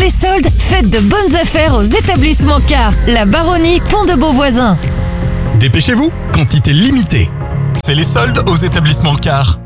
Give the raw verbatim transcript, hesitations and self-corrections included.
les soldes, faites de bonnes affaires aux établissements Car. La Baronnie, Pont de Beauvoisin. Dépêchez-vous, quantité limitée. C'est les soldes aux établissements Car.